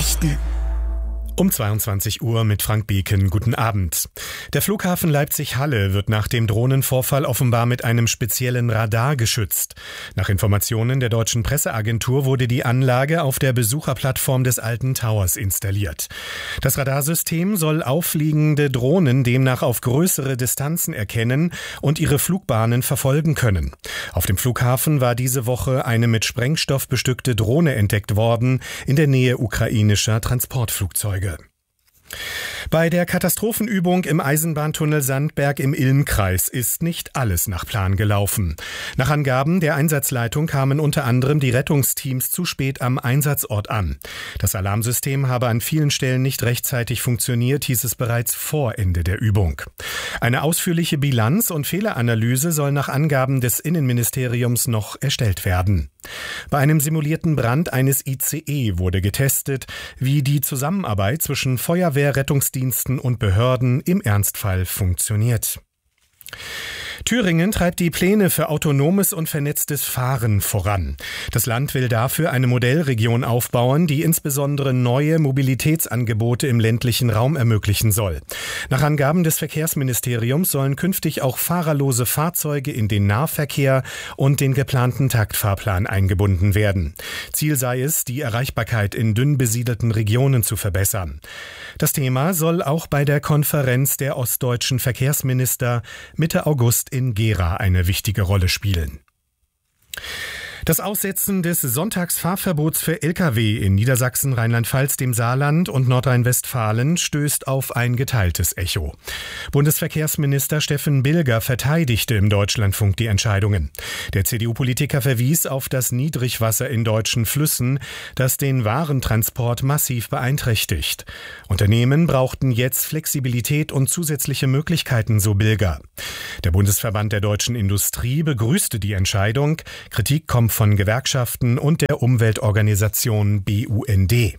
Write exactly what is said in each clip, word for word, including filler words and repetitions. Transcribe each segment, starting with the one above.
Nachrichten. Um zweiundzwanzig Uhr mit Frank Beken. Guten Abend. Der Flughafen Leipzig-Halle wird nach dem Drohnenvorfall offenbar mit einem speziellen Radar geschützt. Nach Informationen der deutschen Presseagentur wurde die Anlage auf der Besucherplattform des Alten Towers installiert. Das Radarsystem soll auffliegende Drohnen demnach auf größere Distanzen erkennen und ihre Flugbahnen verfolgen können. Auf dem Flughafen war diese Woche eine mit Sprengstoff bestückte Drohne entdeckt worden, in der Nähe ukrainischer Transportflugzeuge. Bei der Katastrophenübung im Eisenbahntunnel Sandberg im Ilmkreis ist nicht alles nach Plan gelaufen. Nach Angaben der Einsatzleitung kamen unter anderem die Rettungsteams zu spät am Einsatzort an. Das Alarmsystem habe an vielen Stellen nicht rechtzeitig funktioniert, hieß es bereits vor Ende der Übung. Eine ausführliche Bilanz und Fehleranalyse soll nach Angaben des Innenministeriums noch erstellt werden. Bei einem simulierten Brand eines I C E wurde getestet, wie die Zusammenarbeit zwischen Feuerwehr, Rettungsdiensten und Behörden im Ernstfall funktioniert. Thüringen treibt die Pläne für autonomes und vernetztes Fahren voran. Das Land will dafür eine Modellregion aufbauen, die insbesondere neue Mobilitätsangebote im ländlichen Raum ermöglichen soll. Nach Angaben des Verkehrsministeriums sollen künftig auch fahrerlose Fahrzeuge in den Nahverkehr und den geplanten Taktfahrplan eingebunden werden. Ziel sei es, die Erreichbarkeit in dünn besiedelten Regionen zu verbessern. Das Thema soll auch bei der Konferenz der ostdeutschen Verkehrsminister Mitte August in Gera eine wichtige Rolle spielen. Das Aussetzen des Sonntagsfahrverbots für L K W in Niedersachsen, Rheinland-Pfalz, dem Saarland und Nordrhein-Westfalen stößt auf ein geteiltes Echo. Bundesverkehrsminister Steffen Bilger verteidigte im Deutschlandfunk die Entscheidungen. Der C D U-Politiker verwies auf das Niedrigwasser in deutschen Flüssen, das den Warentransport massiv beeinträchtigt. Unternehmen brauchten jetzt Flexibilität und zusätzliche Möglichkeiten, so Bilger. Der Bundesverband der deutschen Industrie begrüßte die Entscheidung. Kritik kommt von Gewerkschaften und der Umweltorganisation B U N D.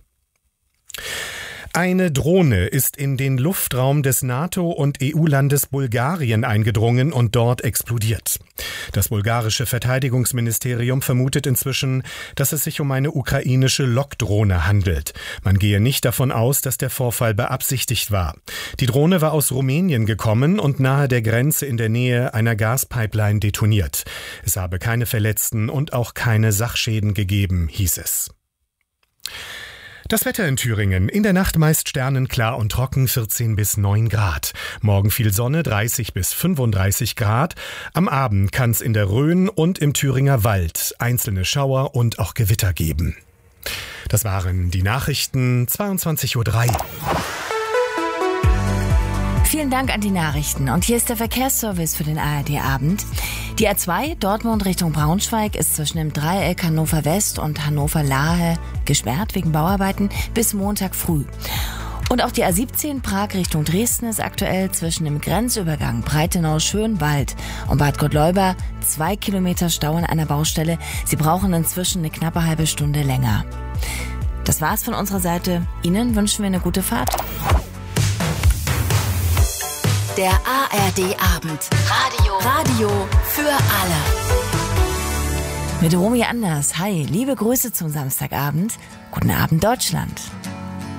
Eine Drohne ist in den Luftraum des NATO- und E U-Landes Bulgarien eingedrungen und dort explodiert. Das bulgarische Verteidigungsministerium vermutet inzwischen, dass es sich um eine ukrainische Lockdrohne handelt. Man gehe nicht davon aus, dass der Vorfall beabsichtigt war. Die Drohne war aus Rumänien gekommen und nahe der Grenze in der Nähe einer Gaspipeline detoniert. Es habe keine Verletzten und auch keine Sachschäden gegeben, hieß es. Das Wetter in Thüringen. In der Nacht meist sternenklar und trocken, vierzehn bis neun Grad. Morgen viel Sonne, dreißig bis fünfunddreißig Grad. Am Abend kann es in der Rhön und im Thüringer Wald einzelne Schauer und auch Gewitter geben. Das waren die Nachrichten, zweiundzwanzig Uhr drei. Vielen Dank an die Nachrichten. Und hier ist der Verkehrsservice für den A R D-Abend. Die A zwei Dortmund Richtung Braunschweig ist zwischen dem Dreieck Hannover West und Hannover Lahe gesperrt wegen Bauarbeiten bis Montag früh. Und auch die A siebzehn Prag Richtung Dresden ist aktuell zwischen dem Grenzübergang Breitenau-Schönwald und Bad Gottleuba zwei Kilometer Stau an einer Baustelle. Sie brauchen inzwischen eine knappe halbe Stunde länger. Das war's von unserer Seite. Ihnen wünschen wir eine gute Fahrt. Der A R D-Abend. Radio. Radio für alle. Mit Romy Anders. Hi, liebe Grüße zum Samstagabend. Guten Abend, Deutschland.